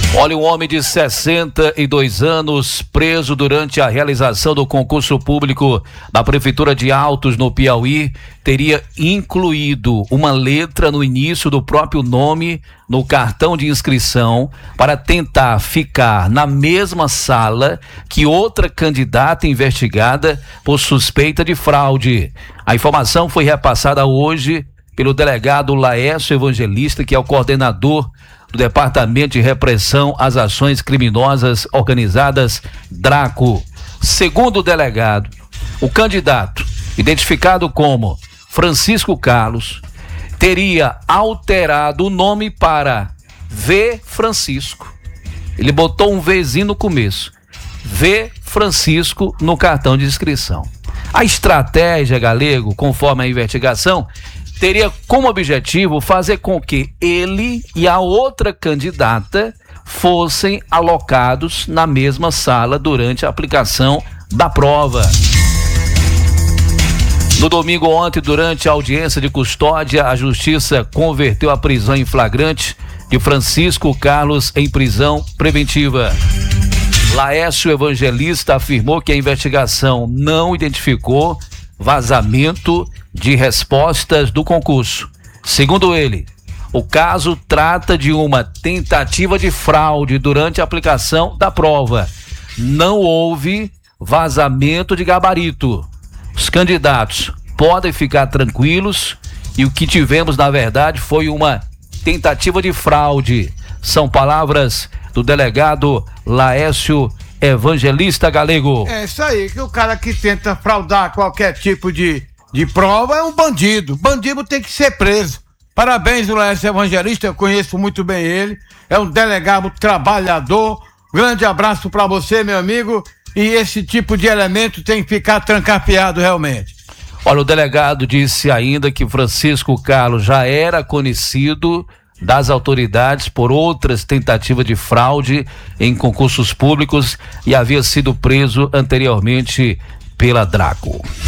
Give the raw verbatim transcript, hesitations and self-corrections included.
Olha, um homem de sessenta e dois anos preso durante a realização do concurso público da Prefeitura de Altos, no Piauí, teria incluído uma letra no início do próprio nome no cartão de inscrição para tentar ficar na mesma sala que outra candidata investigada por suspeita de fraude. A informação foi repassada hoje pelo delegado Laércio Evangelista, que é o coordenador do Departamento de Repressão às Ações Criminosas Organizadas, DRACO. Segundo o delegado, o candidato, identificado como Francisco Carlos, teria alterado o nome para V. Francisco. Ele botou um Vzinho no começo. V. Francisco no cartão de inscrição. A estratégia, Galego, conforme a investigação, teria como objetivo fazer com que ele e a outra candidata fossem alocados na mesma sala durante a aplicação da prova. No domingo ontem, durante a audiência de custódia, a Justiça converteu a prisão em flagrante de Francisco Carlos em prisão preventiva. Laércio Evangelista afirmou que a investigação não identificou vazamento de respostas do concurso. Segundo ele, o caso trata de uma tentativa de fraude durante a aplicação da prova. Não houve vazamento de gabarito. Os candidatos podem ficar tranquilos e o que tivemos, na verdade, foi uma tentativa de fraude. São palavras do delegado Laércio Evangelista, Galego. É isso aí, que o cara que tenta fraudar qualquer tipo de, de prova é um bandido. Bandido tem que ser preso. Parabéns, Laércio Evangelista, eu conheço muito bem ele. É um delegado trabalhador. Grande abraço pra você, meu amigo. E esse tipo de elemento tem que ficar trancafiado realmente. Olha, o delegado disse ainda que Francisco Carlos já era conhecido das autoridades por outras tentativas de fraude em concursos públicos e havia sido preso anteriormente pela DRACO.